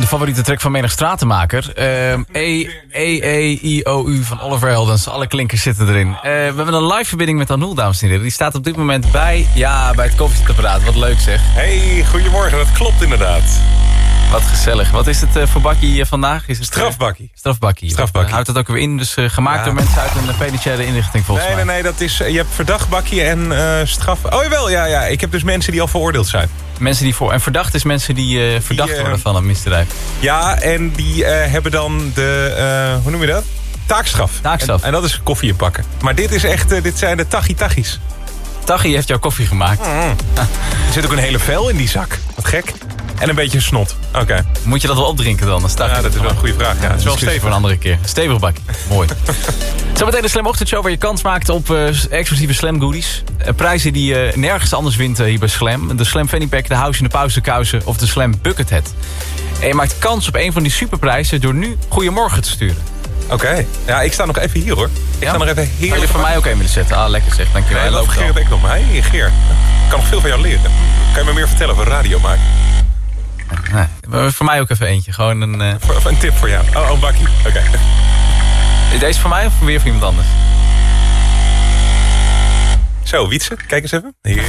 favoriete track van menig stratenmaker. E-E-I-O-U van Oliver Heldens. Alle klinkers zitten erin. We hebben een live verbinding met Anoul, dames en heren. Die staat op dit moment bij het koffiezetapparaat. Wat leuk zeg. Hey, goedemorgen. Dat klopt inderdaad. Wat gezellig. Wat is het voor bakkie vandaag? Is het, Strafbakkie. Strafbakkie. Houdt dat ook weer in? Dus gemaakt door mensen uit een penitentiaire inrichting volgens mij. Nee, dat is, je hebt verdacht bakkie en straf... Oh jawel, ja. Ik heb dus mensen die al veroordeeld zijn. Mensen die en verdacht is mensen die verdacht worden van een misdrijf. Ja, en die hebben dan de... hoe noem je dat? Taakstraf. En dat is koffie inpakken. Maar dit is echt... dit zijn de taghi-taghi's. Taghi heeft jouw koffie gemaakt. Er zit ook een hele vel in die zak. Wat gek. En een beetje snot. Oké. Moet je dat wel opdrinken dan? Ja, dat is wel een goede vraag. Ja, dat is wel stevig. Voor een andere keer. Stevig bakje. Mooi. Zometeen de Slam Ochtendshow waar je kans maakt op exclusieve Slam goodies. Prijzen die je nergens anders wint hier bij Slam. De Slam Fanny Pack, de House in de Pauzekousen of de Slam Bucket Hat. En je maakt kans op een van die superprijzen door nu Goedemorgen te sturen. Oké. Ja, ik sta nog even hier hoor. Ik sta nog even hier. Kan je er voor mij ook een willen zetten? Ah, lekker zeg. Dankjewel. Ja, dat Geert ook nog. Maar hey, Geer. Ik kan nog veel van jou leren. Kan je me meer vertellen over radio maken? Nee, voor mij ook even eentje. Gewoon een... Een tip voor jou. Oh, bakkie. Oké. Is deze voor mij of weer voor iemand anders? Zo, Wietse. Kijk eens even. Hier.